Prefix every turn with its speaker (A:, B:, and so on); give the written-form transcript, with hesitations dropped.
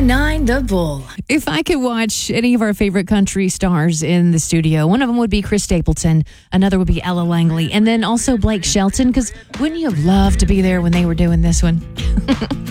A: 1019 The Bull.
B: If I could watch any of our favorite country stars in the studio, one of them would be Chris Stapleton, another would be Ella Langley, and then also Blake Shelton, because wouldn't you have loved to be there when they were doing this one?